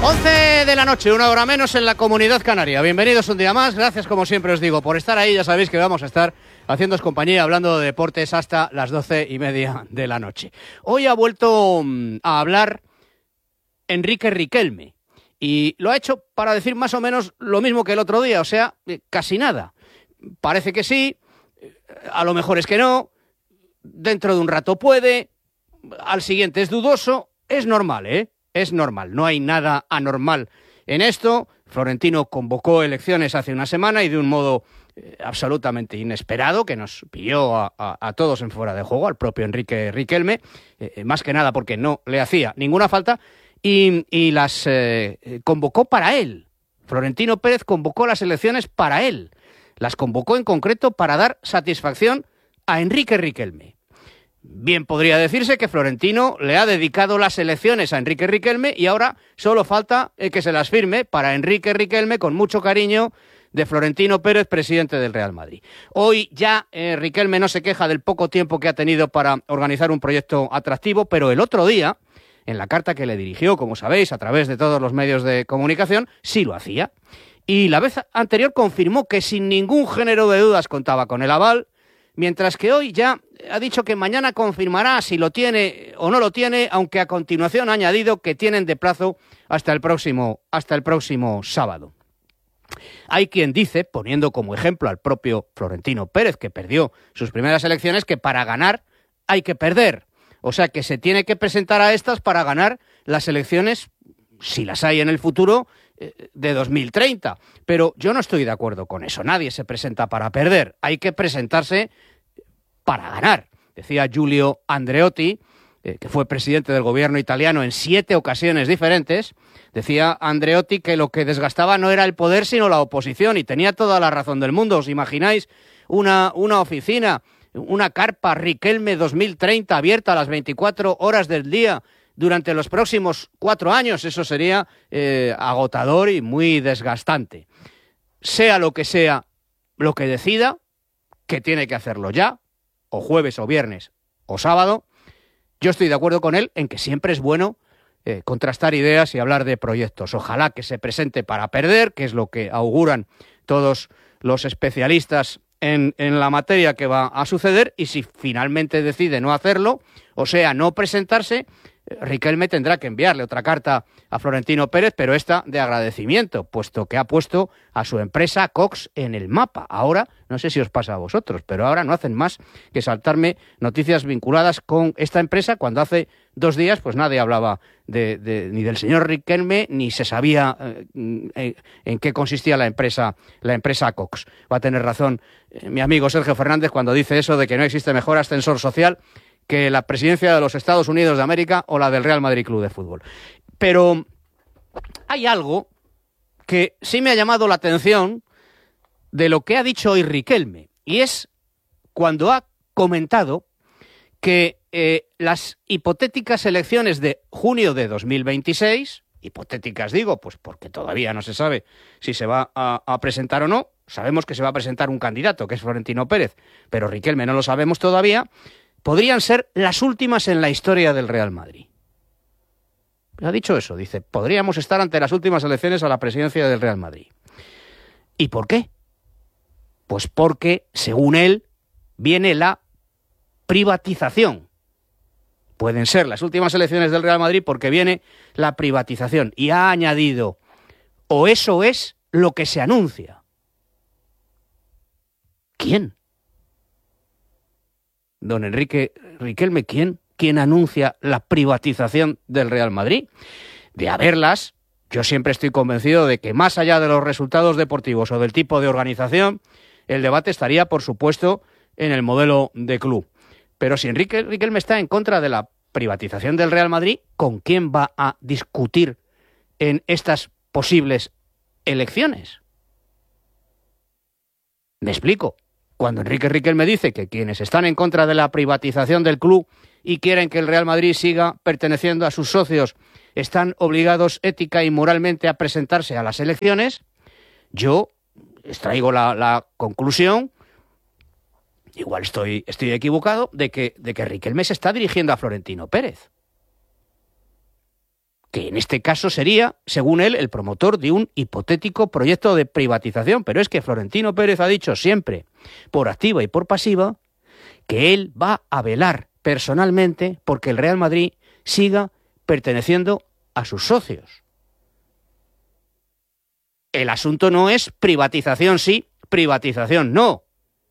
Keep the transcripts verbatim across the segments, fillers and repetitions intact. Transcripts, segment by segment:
once de la noche, una hora menos en la Comunidad Canaria. Bienvenidos un día más. Gracias, como siempre os digo, por estar ahí. Ya sabéis que vamos a estar haciéndoos compañía, hablando de deportes hasta las doce y media de la noche. Hoy ha vuelto mmm, a hablar Enrique Riquelme. Y lo ha hecho para decir más o menos lo mismo que el otro día. O sea, casi nada. Parece que sí, a lo mejor es que no. Dentro de un rato puede. Al siguiente es dudoso. Es normal, ¿eh? Es normal, no hay nada anormal en esto. Florentino convocó elecciones hace una semana y de un modo eh, absolutamente inesperado, que nos pilló a, a, a todos en fuera de juego, al propio Enrique Riquelme, eh, más que nada porque no le hacía ninguna falta, y, y las eh, convocó para él. Florentino Pérez convocó las elecciones para él. Las convocó en concreto para dar satisfacción a Enrique Riquelme. Bien podría decirse que Florentino le ha dedicado las elecciones a Enrique Riquelme y ahora solo falta eh, que se las firme para Enrique Riquelme, con mucho cariño, de Florentino Pérez, presidente del Real Madrid. Hoy ya eh, Riquelme no se queja del poco tiempo que ha tenido para organizar un proyecto atractivo, pero el otro día, en la carta que le dirigió, como sabéis, a través de todos los medios de comunicación, sí lo hacía. Y la vez anterior confirmó que sin ningún género de dudas contaba con el aval, mientras que hoy ya ha dicho que mañana confirmará si lo tiene o no lo tiene, aunque a continuación ha añadido que tienen de plazo hasta el próximo, hasta el próximo sábado. Hay quien dice, poniendo como ejemplo al propio Florentino Pérez, que perdió sus primeras elecciones, que para ganar hay que perder. O sea, que se tiene que presentar a estas para ganar las elecciones, si las hay en el futuro, de dos mil treinta. Pero yo no estoy de acuerdo con eso. Nadie se presenta para perder. Hay que presentarse para ganar. Decía Giulio Andreotti, eh, que fue presidente del gobierno italiano en siete ocasiones diferentes. Decía Andreotti que lo que desgastaba no era el poder, sino la oposición. Y tenía toda la razón del mundo. ¿Os imagináis una, una oficina, una carpa Riquelme dos mil treinta abierta a las veinticuatro horas del día durante los próximos cuatro años? Eso sería eh, agotador y muy desgastante. Sea lo que sea lo que decida, que tiene que hacerlo ya, o jueves o viernes o sábado, yo estoy de acuerdo con él en que siempre es bueno eh, contrastar ideas y hablar de proyectos. Ojalá que se presente para perder, que es lo que auguran todos los especialistas en, en la materia que va a suceder, y si finalmente decide no hacerlo, o sea, no presentarse, Riquelme tendrá que enviarle otra carta a Florentino Pérez, pero esta de agradecimiento, puesto que ha puesto a su empresa Cox en el mapa. Ahora, no sé si os pasa a vosotros, pero ahora no hacen más que saltarme noticias vinculadas con esta empresa, cuando hace dos días pues nadie hablaba de, de, ni del señor Riquelme, ni se sabía eh, en, en qué consistía la empresa, la empresa Cox. Va a tener razón eh, mi amigo Sergio Fernández cuando dice eso de que no existe mejor ascensor social que la presidencia de los Estados Unidos de América o la del Real Madrid Club de Fútbol. Pero hay algo que sí me ha llamado la atención de lo que ha dicho hoy Riquelme, y es cuando ha comentado que eh, las hipotéticas elecciones de junio de dos mil veintiséis, hipotéticas digo, pues porque todavía no se sabe si se va a, a presentar o no. Sabemos que se va a presentar un candidato, que es Florentino Pérez, pero Riquelme no lo sabemos todavía. Podrían ser las últimas en la historia del Real Madrid. Ha dicho eso, dice, podríamos estar ante las últimas elecciones a la presidencia del Real Madrid. ¿Y por qué? Pues porque, según él, viene la privatización. Pueden ser las últimas elecciones del Real Madrid porque viene la privatización. Y ha añadido, o eso es lo que se anuncia. ¿Quién? Don Enrique Riquelme, ¿quién? ¿Quién anuncia la privatización del Real Madrid? De haberlas, yo siempre estoy convencido de que más allá de los resultados deportivos o del tipo de organización, el debate estaría, por supuesto, en el modelo de club. Pero si Enrique Riquelme está en contra de la privatización del Real Madrid, ¿con quién va a discutir en estas posibles elecciones? Me explico. Cuando Enrique Riquelme dice que quienes están en contra de la privatización del club y quieren que el Real Madrid siga perteneciendo a sus socios están obligados ética y moralmente a presentarse a las elecciones, yo extraigo la, la conclusión, igual estoy, estoy equivocado, de que, de que Riquelme se está dirigiendo a Florentino Pérez. que en este caso sería, según él, el promotor de un hipotético proyecto de privatización. Pero es que Florentino Pérez ha dicho siempre, por activa y por pasiva, que él va a velar personalmente porque el Real Madrid siga perteneciendo a sus socios. El asunto no es privatización sí, privatización no.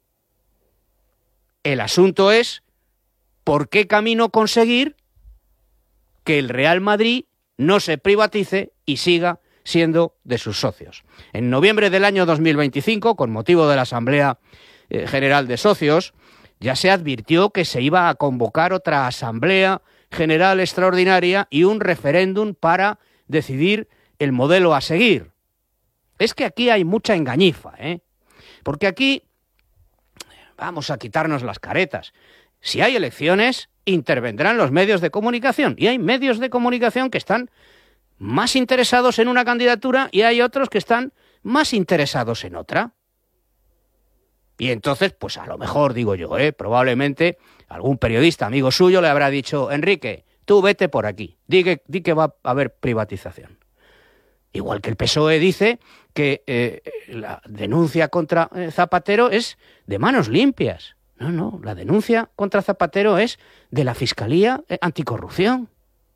El asunto es por qué camino conseguir que el Real Madrid no se privatice y siga siendo de sus socios. En noviembre del año dos mil veinticinco, con motivo de la Asamblea eh, General de Socios, ya se advirtió que se iba a convocar otra Asamblea General Extraordinaria y un referéndum para decidir el modelo a seguir. Es que aquí hay mucha engañifa, ¿eh? Porque aquí vamos a quitarnos las caretas. Si hay elecciones, intervendrán los medios de comunicación. Y hay medios de comunicación que están más interesados en una candidatura y hay otros que están más interesados en otra. Y entonces, pues a lo mejor, digo yo, ¿eh? probablemente algún periodista amigo suyo le habrá dicho, Enrique, tú vete por aquí, di que, di que va a haber privatización. Igual que el P S O E dice que eh, la denuncia contra eh, Zapatero es de manos limpias. No, no, la denuncia contra Zapatero es de la Fiscalía Anticorrupción.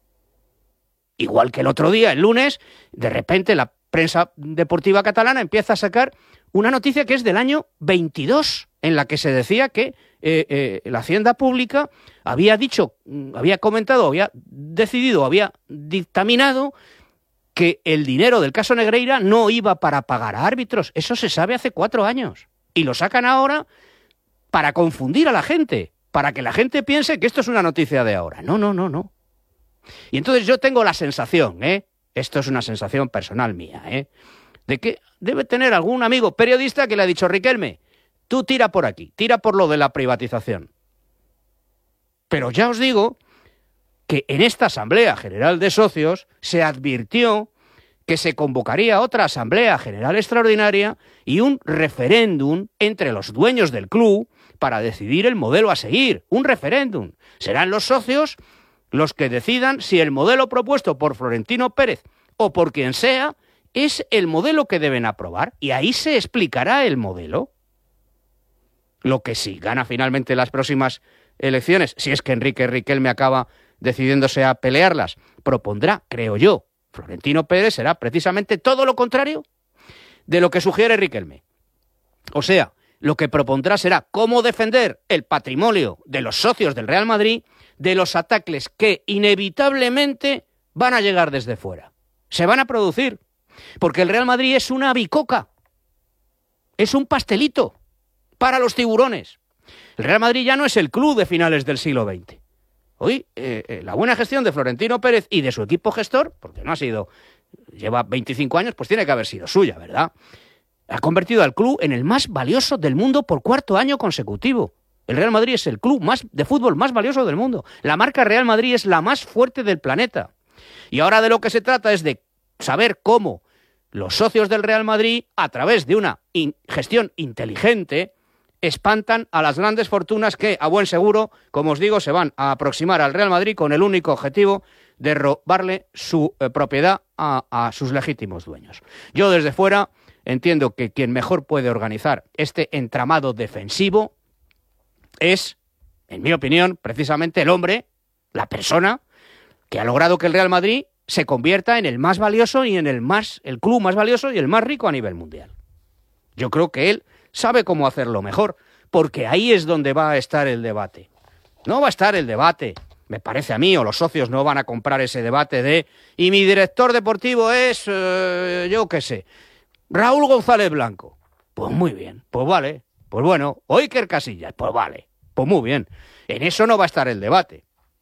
Igual que el otro día, el lunes, de repente la prensa deportiva catalana empieza a sacar una noticia que es del año veintidós, en la que se decía que eh, eh, la Hacienda Pública había dicho, había comentado, había decidido, había dictaminado que el dinero del caso Negreira no iba para pagar a árbitros. Eso se sabe hace cuatro años. Y lo sacan ahora para confundir a la gente, para que la gente piense que esto es una noticia de ahora. No, no, no, no. Y entonces yo tengo la sensación, ¿eh? Esto es una sensación personal mía, ¿eh? De que debe tener algún amigo periodista que le ha dicho, Riquelme, tú tira por aquí, tira por lo de la privatización. Pero ya os digo que en esta Asamblea General de Socios se advirtió que se convocaría otra Asamblea General Extraordinaria y un referéndum entre los dueños del club para decidir el modelo a seguir. Un referéndum. Serán los socios los que decidan si el modelo propuesto por Florentino Pérez o por quien sea es el modelo que deben aprobar. Y ahí se explicará el modelo. Lo que sí gana finalmente las próximas elecciones, si es que Enrique Riquelme acaba decidiéndose a pelearlas, propondrá, creo yo, Florentino Pérez será precisamente todo lo contrario de lo que sugiere Riquelme. O sea, lo que propondrá será cómo defender el patrimonio de los socios del Real Madrid de los ataques que inevitablemente van a llegar desde fuera. Se van a producir, porque el Real Madrid es una bicoca, es un pastelito para los tiburones. El Real Madrid ya no es el club de finales del siglo veinte. Hoy, eh, eh, la buena gestión de Florentino Pérez y de su equipo gestor, porque no ha sido, lleva veinticinco años, pues tiene que haber sido suya, ¿verdad? Ha convertido al club en el más valioso del mundo por cuarto año consecutivo. El Real Madrid es el club más de fútbol más valioso del mundo. La marca Real Madrid es la más fuerte del planeta. Y ahora de lo que se trata es de saber cómo los socios del Real Madrid, a través de una in- gestión inteligente, espantan a las grandes fortunas que, a buen seguro, como os digo, se van a aproximar al Real Madrid con el único objetivo de robarle su eh, propiedad a, a sus legítimos dueños. Yo desde fuera entiendo que quien mejor puede organizar este entramado defensivo es, en mi opinión, precisamente el hombre, la persona, que ha logrado que el Real Madrid se convierta en el más valioso y en el más, el club más valioso y el más rico a nivel mundial. Yo creo que él sabe cómo hacerlo mejor, porque ahí es donde va a estar el debate. No va a estar el debate, me parece a mí, o los socios no van a comprar ese debate de y mi director deportivo es, eh, yo qué sé, Raúl González Blanco. Pues muy bien, pues vale, pues bueno, o Iker Casillas, pues vale, pues muy bien. En eso no va a estar el debate.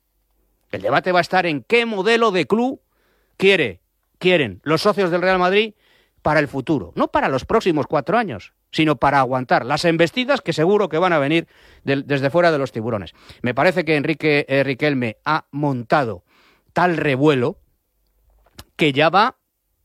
El debate va a estar en qué modelo de club quiere, quieren los socios del Real Madrid para el futuro, no para los próximos cuatro años, sino para aguantar las embestidas que seguro que van a venir de, desde fuera de los tiburones. Me parece que Enrique eh, Riquelme ha montado tal revuelo que ya va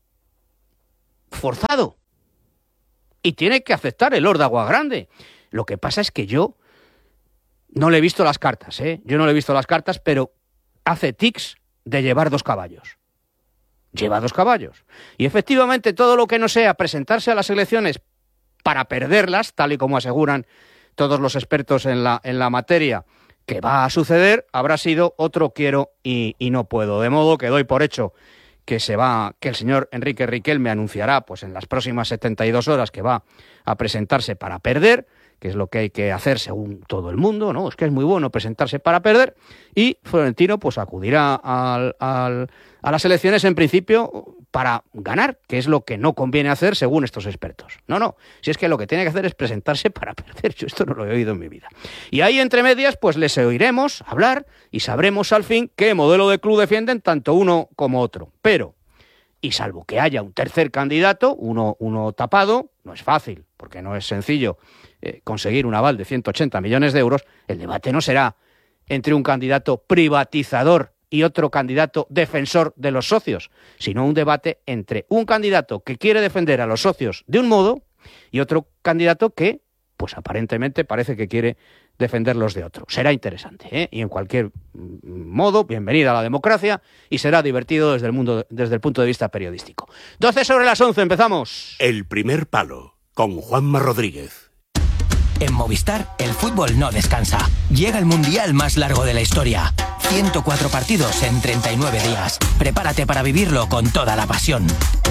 forzado y tiene que aceptar el Lord Agua Grande. Lo que pasa es que yo no le he visto las cartas, ¿eh? Yo no le he visto las cartas, pero hace tics de llevar dos caballos. lleva dos caballos. Y efectivamente todo lo que no sea presentarse a las elecciones para perderlas, tal y como aseguran todos los expertos en la, en la materia, que va a suceder, habrá sido otro quiero y, y no puedo. De modo que doy por hecho que se va, que el señor Enrique Riquelme anunciará pues en las próximas setenta y dos horas que va a presentarse para perder, que es lo que hay que hacer según todo el mundo, ¿no? Es que es muy bueno presentarse para perder, y Florentino pues acudirá al, al, a las elecciones en principio para ganar, que es lo que no conviene hacer según estos expertos. No, no, si es que lo que tiene que hacer es presentarse para perder. Yo esto no lo he oído en mi vida. Y ahí entre medias pues les oiremos hablar y sabremos al fin qué modelo de club defienden tanto uno como otro. Pero, y salvo que haya un tercer candidato, uno, uno tapado, no es fácil, porque no es sencillo eh, conseguir un aval de ciento ochenta millones de euros, el debate no será entre un candidato privatizador y otro candidato defensor de los socios, sino un debate entre un candidato que quiere defender a los socios de un modo y otro candidato que, pues aparentemente parece que quiere defenderlos de otro. Será interesante, ¿eh? Y en cualquier modo, bienvenida a la democracia, y será divertido desde el mundo, desde el punto de vista periodístico. doce sobre las once, empezamos. El primer palo, con Juanma Rodríguez. En Movistar, el fútbol no descansa. Llega el mundial más largo de la historia. ciento cuatro partidos en treinta y nueve días. Prepárate para vivirlo con toda la pasión.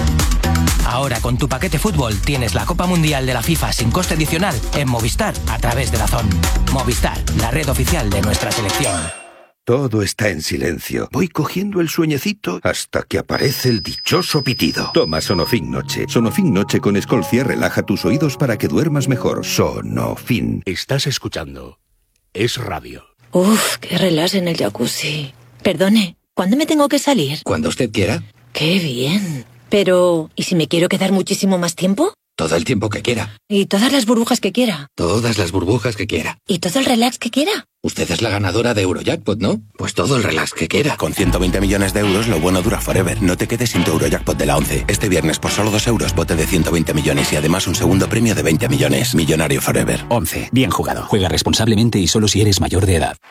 Ahora con tu paquete fútbol tienes la Copa Mundial de la FIFA sin coste adicional en Movistar a través de DAZN. Movistar, la red oficial de nuestra selección. Todo está en silencio. Voy cogiendo el sueñecito hasta que aparece el dichoso pitido. Toma Sonofin Noche. Sonofin Noche con Escolcia relaja tus oídos para que duermas mejor. Sonofin. Estás escuchando Es Radio. Uf, qué relax en el jacuzzi. Perdone, ¿cuándo me tengo que salir? Cuando usted quiera. Qué bien. Pero, ¿y si me quiero quedar muchísimo más tiempo? Todo el tiempo que quiera. ¿Y todas las burbujas que quiera? Todas las burbujas que quiera. ¿Y todo el relax que quiera? Usted es la ganadora de Eurojackpot, ¿no? Pues todo el relax que quiera. Con ciento veinte millones de euros, lo bueno dura forever. No te quedes sin tu Eurojackpot de la once. Este viernes, por solo dos euros, bote de ciento veinte millones y además un segundo premio de veinte millones. Millonario forever. once. Bien jugado. Juega responsablemente y solo si eres mayor de edad.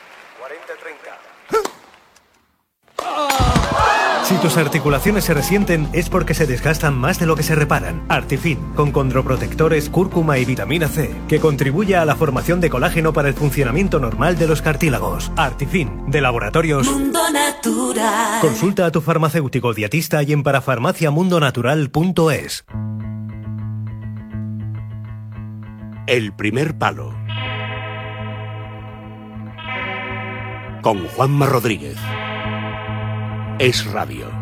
Si tus articulaciones se resienten es porque se desgastan más de lo que se reparan. Artifin, con condroprotectores, cúrcuma y vitamina C, que contribuye a la formación de colágeno para el funcionamiento normal de los cartílagos. Artifin, de Laboratorios Mundo Natural. Consulta a tu farmacéutico dietista y en parafarmacia mundo natural punto es. El primer palo, con Juanma Rodríguez. Es Radio.